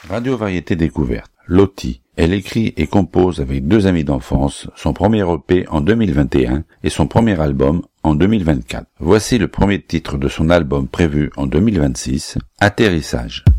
Radio Variété Découverte. Lottie. Elle écrit et compose avec deux amis d'enfance son premier EP en 2021 et son premier album en 2024. Voici le premier titre de son album prévu en 2026, Atterrissage.